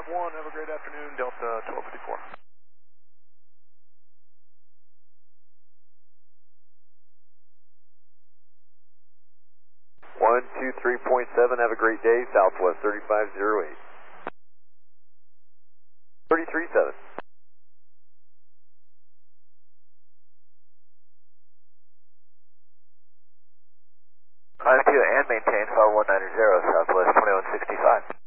151, have a great afternoon, Delta 1254. 123.7, have a great day, Southwest 3508. 33.7. Climb to and maintain 5190, Southwest 2165.